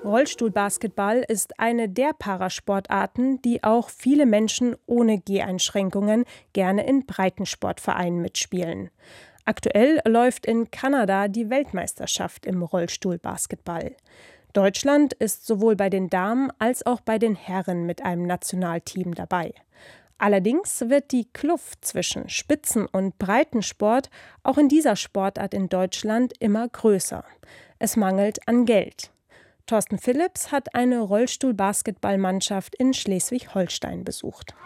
Rollstuhlbasketball ist eine der Parasportarten, die auch viele Menschen ohne Geheinschränkungen gerne in Breitensportvereinen mitspielen. Aktuell läuft in Kanada die Weltmeisterschaft im Rollstuhlbasketball. Deutschland ist sowohl bei den Damen als auch bei den Herren mit einem Nationalteam dabei. Allerdings wird die Kluft zwischen Spitzen- und Breitensport auch in dieser Sportart in Deutschland immer größer. Es mangelt an Geld. Thorsten Phillips hat eine Rollstuhl-Basketballmannschaft in Schleswig-Holstein besucht.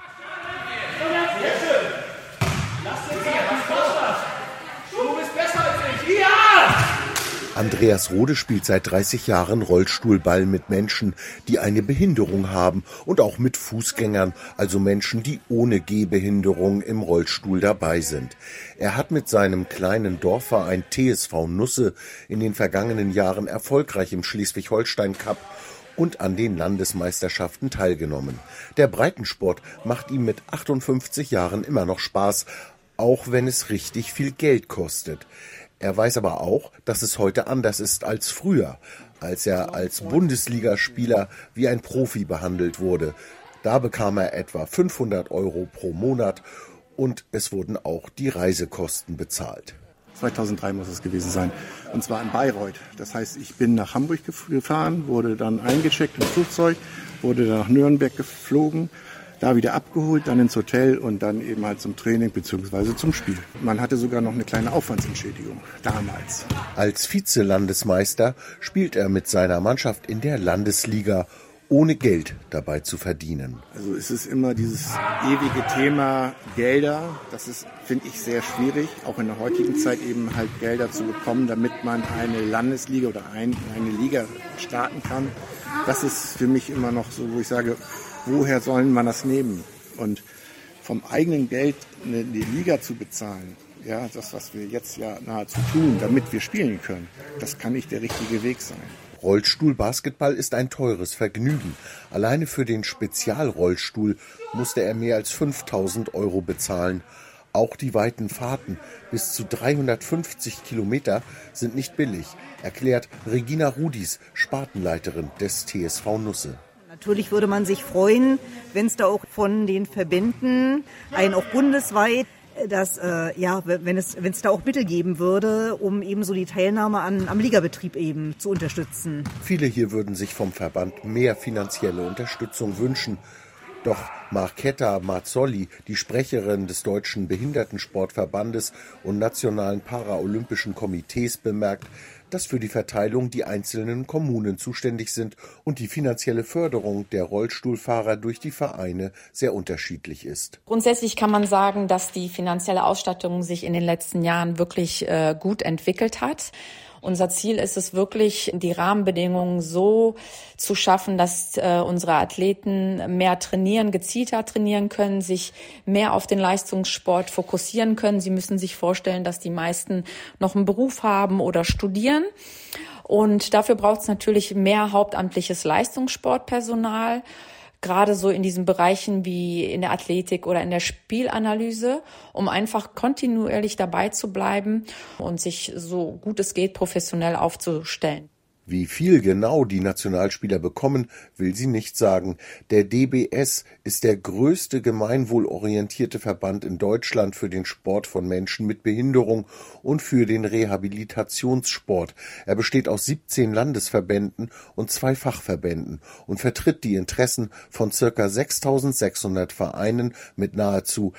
Andreas Rode spielt seit 30 Jahren Rollstuhlball mit Menschen, die eine Behinderung haben und auch mit Fußgängern, also Menschen, die ohne Gehbehinderung im Rollstuhl dabei sind. Er hat mit seinem kleinen Dorfverein TSV Nusse in den vergangenen Jahren erfolgreich im Schleswig-Holstein-Cup und an den Landesmeisterschaften teilgenommen. Der Breitensport macht ihm mit 58 Jahren immer noch Spaß, auch wenn es richtig viel Geld kostet. Er weiß aber auch, dass es heute anders ist als früher, als er als Bundesligaspieler wie ein Profi behandelt wurde. Da bekam er etwa 500 € pro Monat und es wurden auch die Reisekosten bezahlt. 2003 muss es gewesen sein, und zwar in Bayreuth. Das heißt, ich bin nach Hamburg gefahren, wurde dann eingecheckt im Flugzeug, wurde dann nach Nürnberg geflogen, da wieder abgeholt, dann ins Hotel und dann eben halt zum Training bzw. zum Spiel. Man hatte sogar noch eine kleine Aufwandsentschädigung damals. Als Vize-Landesmeister spielt er mit seiner Mannschaft in der Landesliga, ohne Geld dabei zu verdienen. Also es ist immer dieses ewige Thema Gelder. Das ist, finde ich, sehr schwierig, auch in der heutigen Zeit eben halt Gelder zu bekommen, damit man eine Landesliga oder eine Liga starten kann. Das ist für mich immer noch so, wo ich sage, woher soll man das nehmen? Und vom eigenen Geld eine Liga zu bezahlen, ja, das, was wir jetzt ja nahezu tun, damit wir spielen können, das kann nicht der richtige Weg sein. Rollstuhlbasketball ist ein teures Vergnügen. Alleine für den Spezialrollstuhl musste er mehr als 5.000 € bezahlen. Auch die weiten Fahrten, bis zu 350 Kilometer, sind nicht billig, erklärt Regina Rudis, Spartenleiterin des TSV Nusse. Natürlich würde man sich freuen, wenn es da auch von den Verbänden, auch bundesweit, wenn es da auch Mittel geben würde, um eben so die Teilnahme am Ligabetrieb eben zu unterstützen. Viele hier würden sich vom Verband mehr finanzielle Unterstützung wünschen. Doch Marketa Mazzolli, die Sprecherin des Deutschen Behindertensportverbandes und Nationalen Paralympischen Komitees, bemerkt, dass für die Verteilung die einzelnen Kommunen zuständig sind und die finanzielle Förderung der Rollstuhlfahrer durch die Vereine sehr unterschiedlich ist. Grundsätzlich kann man sagen, dass die finanzielle Ausstattung sich in den letzten Jahren wirklich gut entwickelt hat. Unser Ziel ist es wirklich, die Rahmenbedingungen so zu schaffen, dass unsere Athleten mehr trainieren, gezielter trainieren können, sich mehr auf den Leistungssport fokussieren können. Sie müssen sich vorstellen, dass die meisten noch einen Beruf haben oder studieren. Und dafür braucht es natürlich mehr hauptamtliches Leistungssportpersonal, gerade so in diesen Bereichen wie in der Athletik oder in der Spielanalyse, um einfach kontinuierlich dabei zu bleiben und sich so gut es geht professionell aufzustellen. Wie viel genau die Nationalspieler bekommen, will sie nicht sagen. Der DBS ist der größte gemeinwohlorientierte Verband in Deutschland für den Sport von Menschen mit Behinderung und für den Rehabilitationssport. Er besteht aus 17 Landesverbänden und 2 Fachverbänden und vertritt die Interessen von ca. 6.600 Vereinen mit nahezu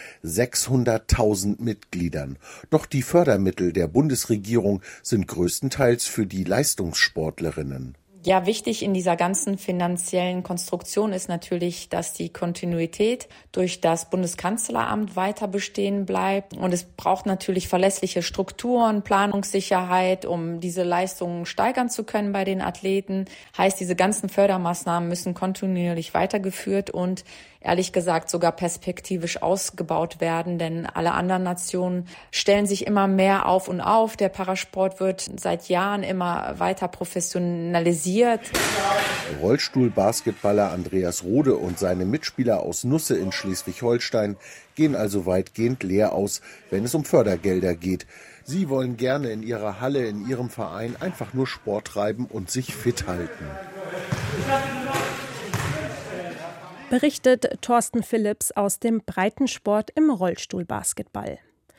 600.000 Mitgliedern. Doch die Fördermittel der Bundesregierung sind größtenteils für die Leistungssportler. Ja, wichtig in dieser ganzen finanziellen Konstruktion ist natürlich, dass die Kontinuität durch das Bundeskanzleramt weiter bestehen bleibt. Und es braucht natürlich verlässliche Strukturen, Planungssicherheit, um diese Leistungen steigern zu können bei den Athleten. Heißt, diese ganzen Fördermaßnahmen müssen kontinuierlich weitergeführt und ehrlich gesagt sogar perspektivisch ausgebaut werden, denn alle anderen Nationen stellen sich immer mehr auf und auf. Der Parasport wird seit Jahren immer weiter professionalisiert. Rollstuhl-Basketballer Andreas Rode und seine Mitspieler aus Nusse in Schleswig-Holstein gehen also weitgehend leer aus, wenn es um Fördergelder geht. Sie wollen gerne in ihrer Halle, in ihrem Verein einfach nur Sport treiben und sich fit halten. Berichtet Thorsten Phillips aus dem Breitensport im Rollstuhlbasketball.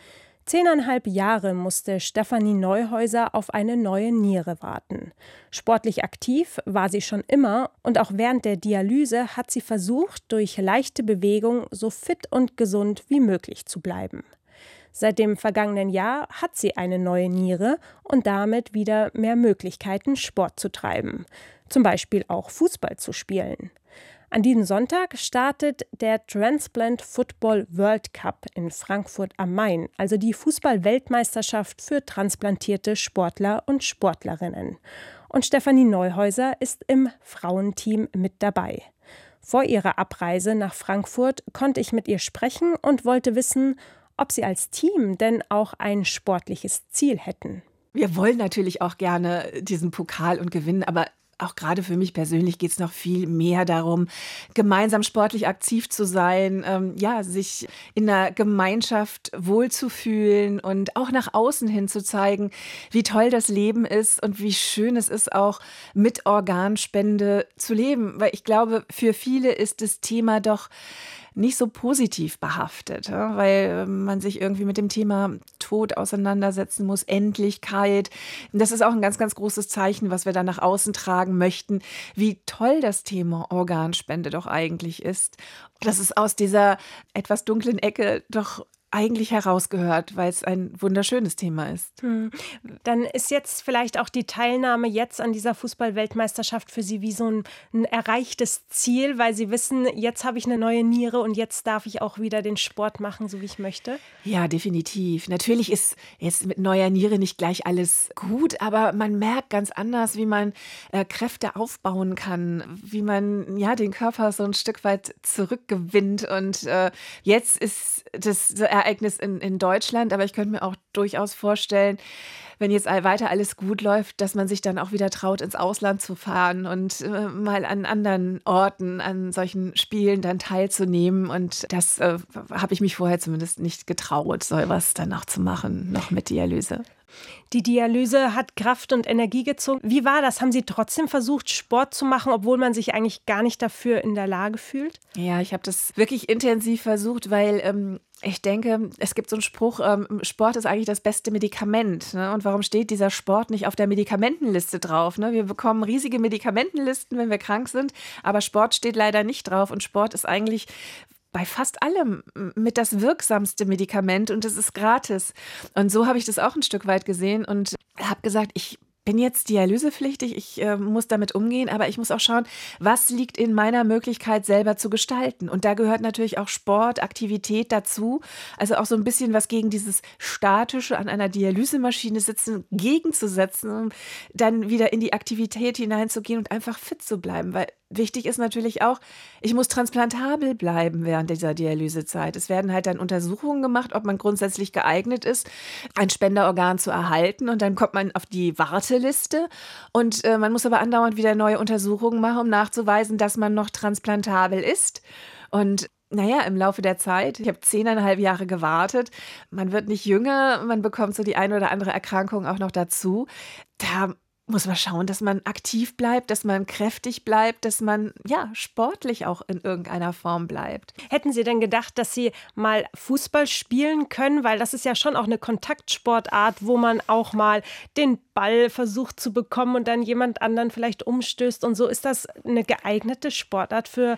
10,5 Jahre musste Stefanie Neuhäuser auf eine neue Niere warten. Sportlich aktiv war sie schon immer und auch während der Dialyse hat sie versucht, durch leichte Bewegung so fit und gesund wie möglich zu bleiben. Seit dem vergangenen Jahr hat sie eine neue Niere und damit wieder mehr Möglichkeiten, Sport zu treiben. Zum Beispiel auch Fußball zu spielen. An diesem Sonntag startet der Transplant Football World Cup in Frankfurt am Main, also die Fußball-Weltmeisterschaft für transplantierte Sportler und Sportlerinnen. Und Stefanie Neuhäuser ist im Frauenteam mit dabei. Vor ihrer Abreise nach Frankfurt konnte ich mit ihr sprechen und wollte wissen, ob sie als Team denn auch ein sportliches Ziel hätten. Wir wollen natürlich auch gerne diesen Pokal und gewinnen, aber auch gerade für mich persönlich geht es noch viel mehr darum, gemeinsam sportlich aktiv zu sein, sich in der Gemeinschaft wohlzufühlen und auch nach außen hin zu zeigen, wie toll das Leben ist und wie schön es ist, auch mit Organspende zu leben. Weil ich glaube, für viele ist das Thema doch nicht so positiv behaftet, ja, weil man sich irgendwie mit dem Thema Tod auseinandersetzen muss, Endlichkeit. Das ist auch ein ganz, ganz großes Zeichen, was wir dann nach außen tragen möchten, wie toll das Thema Organspende doch eigentlich ist. Dass es aus dieser etwas dunklen Ecke doch eigentlich herausgehört, weil es ein wunderschönes Thema ist. Dann ist jetzt vielleicht auch die Teilnahme jetzt an dieser Fußball-Weltmeisterschaft für Sie wie so ein erreichtes Ziel, weil Sie wissen, jetzt habe ich eine neue Niere und jetzt darf ich auch wieder den Sport machen, so wie ich möchte? Ja, definitiv. Natürlich ist jetzt mit neuer Niere nicht gleich alles gut, aber man merkt ganz anders, wie man Kräfte aufbauen kann, wie man den Körper so ein Stück weit zurückgewinnt. Und jetzt ist das Ereignis in Deutschland, aber ich könnte mir auch durchaus vorstellen, wenn jetzt weiter alles gut läuft, dass man sich dann auch wieder traut, ins Ausland zu fahren und mal an anderen Orten, an solchen Spielen dann teilzunehmen. Und das habe ich mich vorher zumindest nicht getraut, so was dann noch zu machen, noch mit Dialyse. Die Dialyse hat Kraft und Energie gezogen. Wie war das? Haben Sie trotzdem versucht, Sport zu machen, obwohl man sich eigentlich gar nicht dafür in der Lage fühlt? Ja, ich habe das wirklich intensiv versucht, weil ich denke, es gibt so einen Spruch, Sport ist eigentlich das beste Medikament. Ne? Und warum steht dieser Sport nicht auf der Medikamentenliste drauf? Ne? Wir bekommen riesige Medikamentenlisten, wenn wir krank sind, aber Sport steht leider nicht drauf. Und Sport ist eigentlich bei fast allem mit das wirksamste Medikament und es ist gratis. Und so habe ich das auch ein Stück weit gesehen und habe gesagt, ich bin jetzt dialysepflichtig, ich muss damit umgehen, aber ich muss auch schauen, was liegt in meiner Möglichkeit selber zu gestalten. Und da gehört natürlich auch Sport, Aktivität dazu, also auch so ein bisschen was gegen dieses Statische an einer Dialysemaschine sitzen, gegenzusetzen, um dann wieder in die Aktivität hineinzugehen und einfach fit zu bleiben, weil wichtig ist natürlich auch, ich muss transplantabel bleiben während dieser Dialysezeit. Es werden halt dann Untersuchungen gemacht, ob man grundsätzlich geeignet ist, ein Spenderorgan zu erhalten. Und dann kommt man auf die Warteliste. Und man muss aber andauernd wieder neue Untersuchungen machen, um nachzuweisen, dass man noch transplantabel ist. Und im Laufe der Zeit, ich habe 10,5 Jahre gewartet, man wird nicht jünger, man bekommt so die eine oder andere Erkrankung auch noch dazu. Da muss man schauen, dass man aktiv bleibt, dass man kräftig bleibt, dass man sportlich auch in irgendeiner Form bleibt. Hätten Sie denn gedacht, dass Sie mal Fußball spielen können? Weil das ist ja schon auch eine Kontaktsportart, wo man auch mal den Ball versucht zu bekommen und dann jemand anderen vielleicht umstößt und so. Ist das eine geeignete Sportart für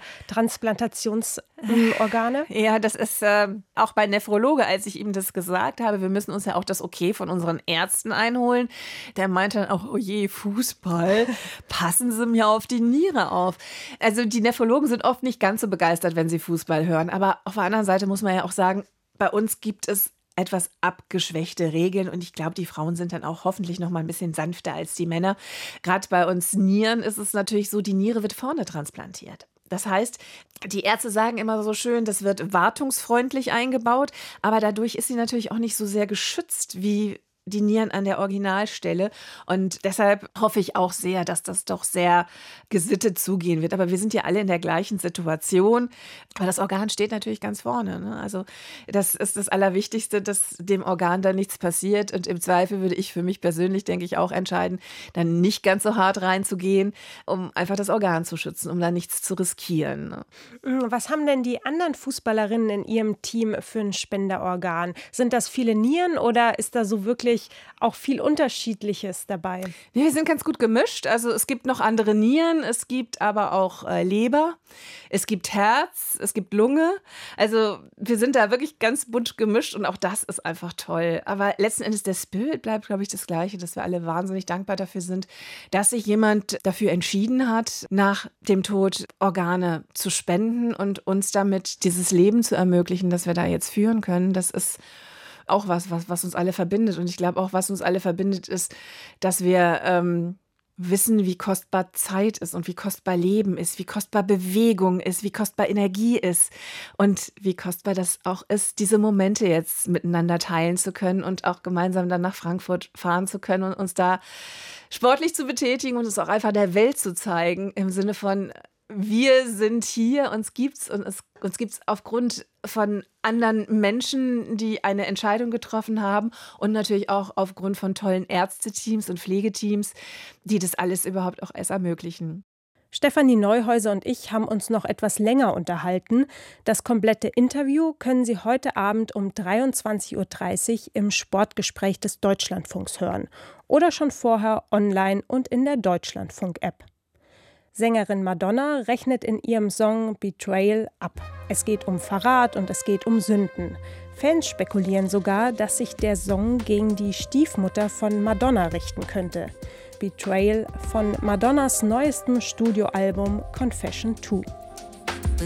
Transplantationsorgane? Ja, das ist auch bei Nephrologe, als ich ihm das gesagt habe, wir müssen uns ja auch das Okay von unseren Ärzten einholen. Der meinte dann auch, oh je, Fußball, passen Sie mir auf die Niere auf. Also die Nephrologen sind oft nicht ganz so begeistert, wenn sie Fußball hören. Aber auf der anderen Seite muss man ja auch sagen, bei uns gibt es etwas abgeschwächte Regeln und ich glaube, die Frauen sind dann auch hoffentlich noch mal ein bisschen sanfter als die Männer. Gerade bei uns Nieren ist es natürlich so, die Niere wird vorne transplantiert. Das heißt, die Ärzte sagen immer so schön, das wird wartungsfreundlich eingebaut, aber dadurch ist sie natürlich auch nicht so sehr geschützt wie die Nieren an der Originalstelle. Und deshalb hoffe ich auch sehr, dass das doch sehr gesittet zugehen wird. Aber wir sind ja alle in der gleichen Situation. Aber das Organ steht natürlich ganz vorne, ne? Also das ist das Allerwichtigste, dass dem Organ da nichts passiert. Und im Zweifel würde ich für mich persönlich, denke ich, auch entscheiden, dann nicht ganz so hart reinzugehen, um einfach das Organ zu schützen, um da nichts zu riskieren, ne? Was haben denn die anderen Fußballerinnen in ihrem Team für ein Spenderorgan? Sind das viele Nieren oder ist da so wirklich auch viel Unterschiedliches dabei? Wir sind ganz gut gemischt. Also es gibt noch andere Nieren, es gibt aber auch Leber, es gibt Herz, es gibt Lunge. Also wir sind da wirklich ganz bunt gemischt und auch das ist einfach toll. Aber letzten Endes der Spirit bleibt, glaube ich, das Gleiche, dass wir alle wahnsinnig dankbar dafür sind, dass sich jemand dafür entschieden hat, nach dem Tod Organe zu spenden und uns damit dieses Leben zu ermöglichen, das wir da jetzt führen können. Das ist auch was uns alle verbindet. Und ich glaube auch, was uns alle verbindet, ist, dass wir wissen, wie kostbar Zeit ist und wie kostbar Leben ist, wie kostbar Bewegung ist, wie kostbar Energie ist und wie kostbar das auch ist, diese Momente jetzt miteinander teilen zu können und auch gemeinsam dann nach Frankfurt fahren zu können und uns da sportlich zu betätigen und es auch einfach der Welt zu zeigen, im Sinne von: Wir sind hier, uns gibt's und uns gibt's aufgrund von anderen Menschen, die eine Entscheidung getroffen haben und natürlich auch aufgrund von tollen Ärzteteams und Pflegeteams, die das alles überhaupt auch erst ermöglichen. Stefanie Neuhäuser und ich haben uns noch etwas länger unterhalten. Das komplette Interview können Sie heute Abend um 23:30 Uhr im Sportgespräch des Deutschlandfunks hören oder schon vorher online und in der Deutschlandfunk-App. Sängerin Madonna rechnet in ihrem Song Betrayal ab. Es geht um Verrat und es geht um Sünden. Fans spekulieren sogar, dass sich der Song gegen die Stiefmutter von Madonna richten könnte. Betrayal von Madonnas neuestem Studioalbum Confession 2.